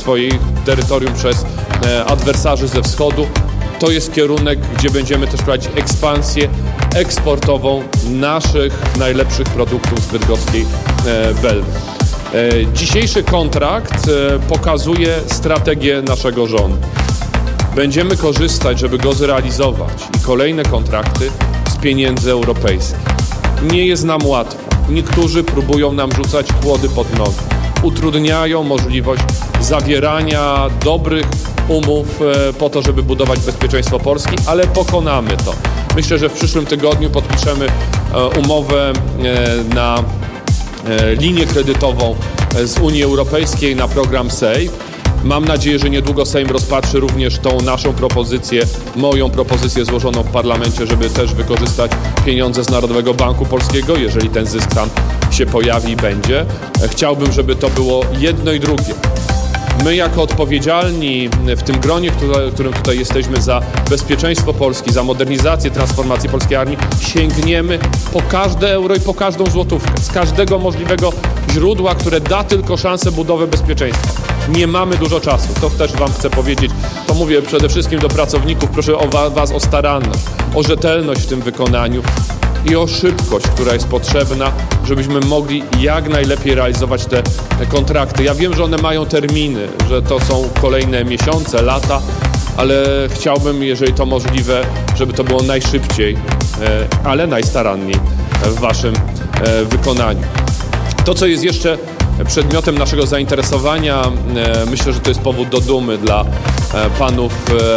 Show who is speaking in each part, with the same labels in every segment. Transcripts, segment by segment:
Speaker 1: swoich terytorium przez adwersarzy ze wschodu. To jest kierunek, gdzie będziemy też prowadzić ekspansję eksportową naszych najlepszych produktów z bydgoskiej Belmy. Dzisiejszy kontrakt pokazuje strategię naszego rządu. Będziemy korzystać, żeby go zrealizować i kolejne kontrakty z pieniędzy europejskich. Nie jest nam łatwo. Niektórzy próbują nam rzucać kłody pod nogi. Utrudniają możliwość zawierania dobrych umów po to, żeby budować bezpieczeństwo Polski, ale pokonamy to. Myślę, że w przyszłym tygodniu podpiszemy umowę na linię kredytową z Unii Europejskiej na program SAFE. Mam nadzieję, że niedługo Sejm rozpatrzy również tą naszą propozycję, moją propozycję złożoną w parlamencie, żeby też wykorzystać pieniądze z Narodowego Banku Polskiego, jeżeli ten zysk tam się pojawi i będzie. Chciałbym, żeby to było jedno i drugie. My jako odpowiedzialni w tym gronie, w którym tutaj jesteśmy za bezpieczeństwo Polski, za modernizację, transformację polskiej armii, sięgniemy po każde euro i po każdą złotówkę, z każdego możliwego źródła, które da tylko szansę budowy bezpieczeństwa. Nie mamy dużo czasu, to też wam chcę powiedzieć. To mówię przede wszystkim do pracowników, proszę was o staranność, o rzetelność w tym wykonaniu i o szybkość, która jest potrzebna, żebyśmy mogli jak najlepiej realizować te kontrakty. Ja wiem, że one mają terminy, że to są kolejne miesiące, lata, ale chciałbym, jeżeli to możliwe, żeby to było najszybciej, ale najstaranniej w waszym wykonaniu. To, co jest jeszcze przedmiotem naszego zainteresowania, myślę, że to jest powód do dumy dla panów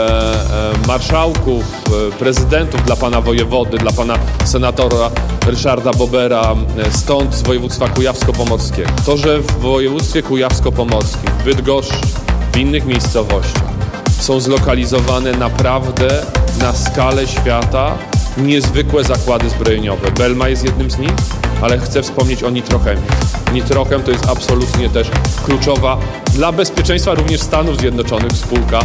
Speaker 1: marszałków, prezydentów, dla pana wojewody, dla pana senatora Ryszarda Bobera, stąd z województwa kujawsko-pomorskiego. To, że w województwie kujawsko-pomorskim, w Bydgoszczy, w innych miejscowościach są zlokalizowane naprawdę na skalę świata niezwykłe zakłady zbrojeniowe. Belma jest jednym z nich, ale chcę wspomnieć o Nitrochemii. Nitrochem to jest absolutnie też kluczowa dla bezpieczeństwa również Stanów Zjednoczonych spółka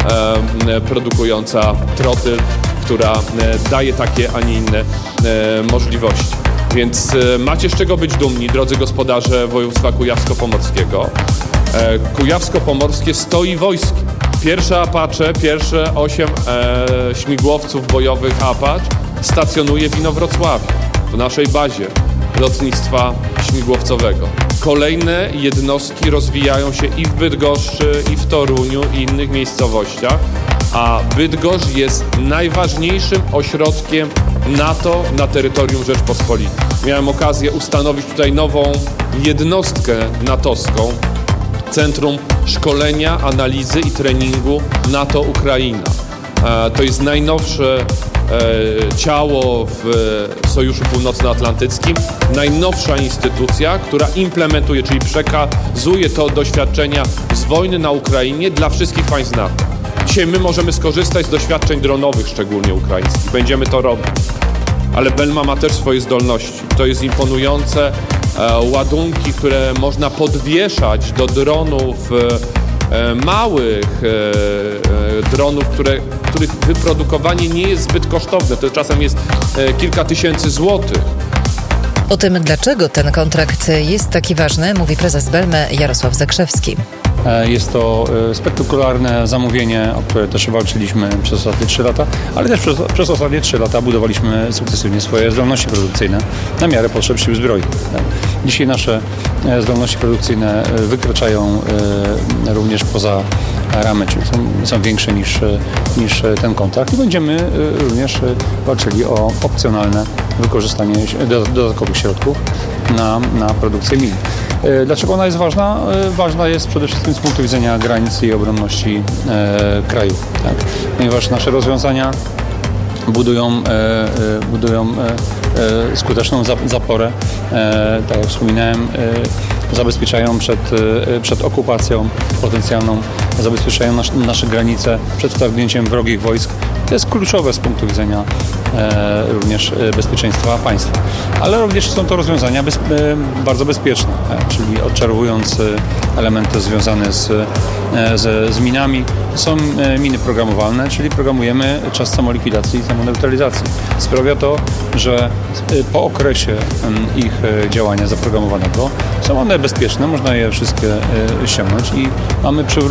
Speaker 1: produkująca trotyl, która daje takie, a nie inne możliwości. Więc macie z czego być dumni, drodzy gospodarze województwa kujawsko-pomorskiego. Kujawsko-pomorskie stoi wojskiem. Pierwsze Apache, pierwsze 8 śmigłowców bojowych Apache stacjonuje w Inowrocławiu, w naszej bazie lotnictwa śmigłowcowego. Kolejne jednostki rozwijają się i w Bydgoszczy, i w Toruniu, i innych miejscowościach, a Bydgoszcz jest najważniejszym ośrodkiem NATO na terytorium Rzeczpospolitej. Miałem okazję ustanowić tutaj nową jednostkę natowską, Centrum Szkolenia, Analizy i Treningu NATO-Ukraina. To jest najnowsze ciało w Sojuszu Północnoatlantyckim, najnowsza instytucja, która implementuje, czyli przekazuje to doświadczenia z wojny na Ukrainie dla wszystkich państw NATO. Dzisiaj my możemy skorzystać z doświadczeń dronowych, szczególnie ukraińskich. Będziemy to robić. Ale Belma ma też swoje zdolności. To jest imponujące ładunki, które można podwieszać do dronów małych, dronów, których wyprodukowanie nie jest zbyt kosztowne. To czasem jest kilka tysięcy złotych.
Speaker 2: O tym, dlaczego ten kontrakt jest taki ważny, mówi prezes Belmy Jarosław Zakrzewski.
Speaker 3: Jest to spektakularne zamówienie, o które też walczyliśmy przez ostatnie 3 lata, ale też przez ostatnie 3 lata budowaliśmy sukcesywnie swoje zdolności produkcyjne na miarę potrzeb sił zbrojnych. Dzisiaj nasze zdolności produkcyjne wykraczają również poza ramy, czyli są większe niż ten kontrakt i będziemy również walczyli o opcjonalne wykorzystanie dodatkowych środków na produkcję min. Dlaczego ona jest ważna? Ważna jest przede wszystkim z punktu widzenia granicy i obronności kraju, tak? Ponieważ nasze rozwiązania budują skuteczną zaporę, tak jak wspominałem, zabezpieczają przed okupacją potencjalną, zabezpieczają nasze granice przed wtargnięciem wrogich wojsk. To jest kluczowe z punktu widzenia również bezpieczeństwa państwa. Ale również są to rozwiązania bardzo bezpieczne, czyli odczarowując elementy związane z minami. Są miny programowalne, czyli programujemy czas samolikwidacji i samoneutralizacji. Sprawia to, że po okresie ich działania zaprogramowanego są one bezpieczne, można je wszystkie ściągnąć i mamy